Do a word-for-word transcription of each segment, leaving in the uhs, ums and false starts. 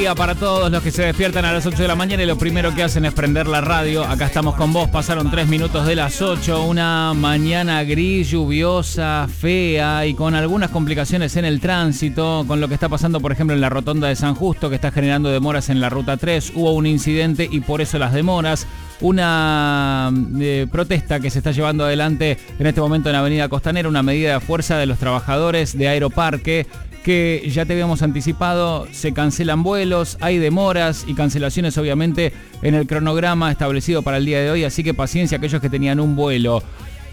Para todos los que se despiertan a las ocho de la mañana y lo primero que hacen es prender la radio. Acá estamos con vos, pasaron tres minutos de las ocho, una mañana gris, lluviosa, fea y con algunas complicaciones en el tránsito, con lo que está pasando por ejemplo en la rotonda de San Justo, que está generando demoras en la ruta tres. Hubo un incidente y por eso las demoras. Una eh, protesta que se está llevando adelante en este momento en Avenida Costanera, una medida de fuerza de los trabajadores de Aeroparque, que ya te habíamos anticipado, se cancelan vuelos, hay demoras y cancelaciones obviamente en el cronograma establecido para el día de hoy, así que paciencia aquellos que tenían un vuelo.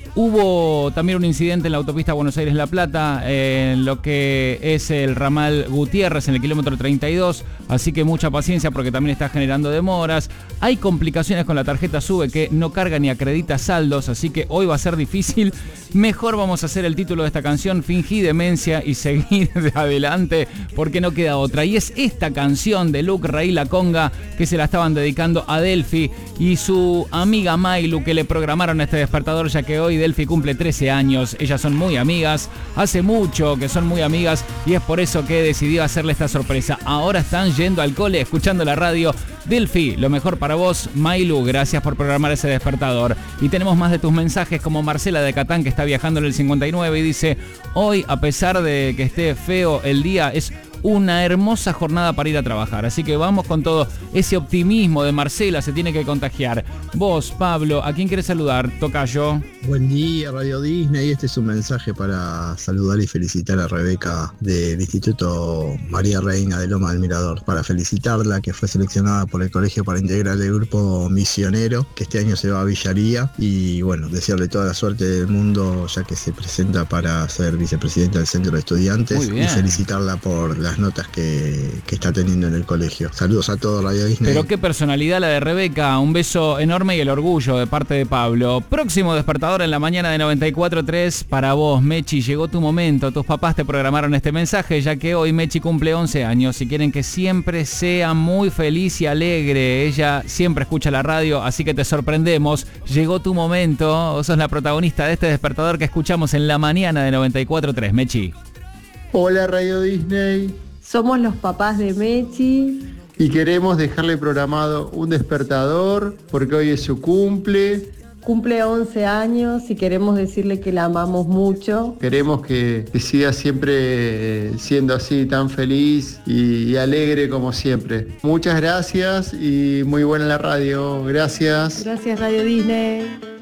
Hubo también un incidente en la autopista Buenos Aires-La Plata, en lo que es el ramal Gutiérrez, en el kilómetro treinta y dos, así que mucha paciencia porque también está generando demoras. Hay complicaciones con la tarjeta SUBE que no carga ni acredita saldos, así que hoy va a ser difícil. Mejor vamos a hacer el título de esta canción, Fingí demencia y seguir de adelante, porque no queda otra. Y es esta canción de Luke Raí La Conga que se la estaban dedicando a Delphi y su amiga Mailu, que le programaron este despertador, ya que hoy Delphi cumple trece años. Ellas son muy amigas, hace mucho que son muy amigas y es por eso que decidió hacerle esta sorpresa. Ahora están yendo al cole, escuchando la radio. Delphi, lo mejor para vos. Mailu, gracias por programar ese despertador. Y tenemos más de tus mensajes, como Marcela de Catán, que está viajando en el cincuenta y nueve y dice: hoy, a pesar de que esté feo el día, es una hermosa jornada para ir a trabajar. Así que vamos con todo. Ese optimismo de Marcela se tiene que contagiar. Vos, Pablo, ¿a quién querés saludar? Tocayo. Buen día, Radio Disney. Este es un mensaje para saludar y felicitar a Rebeca del Instituto María Reina de Loma del Mirador. Para felicitarla, que fue seleccionada por el colegio para integrar el grupo misionero, que este año se va a Villaría. Y bueno, desearle toda la suerte del mundo, ya que se presenta para ser vicepresidenta del Centro de Estudiantes. Y felicitarla por la las notas que, que está teniendo en el colegio. Saludos a todos, Radio Disney. Pero qué personalidad la de Rebeca, un beso enorme y el orgullo de parte de Pablo. Próximo despertador en la mañana de noventa y cuatro tres para vos, Mechi. Llegó tu momento, tus papás te programaron este mensaje, ya que hoy Mechi cumple once años y quieren que siempre sea muy feliz y alegre. Ella siempre escucha la radio, así que te sorprendemos. Llegó tu momento, vos sos la protagonista de este despertador que escuchamos en la mañana de noventa y cuatro tres, Mechi. Hola Radio Disney. Somos los papás de Mechi. Y queremos dejarle programado un despertador porque hoy es su cumple. Cumple once años y queremos decirle que la amamos mucho. Queremos que, que siga siempre siendo así, tan feliz y, y alegre como siempre. Muchas gracias y muy buena la radio. Gracias. Gracias Radio Disney.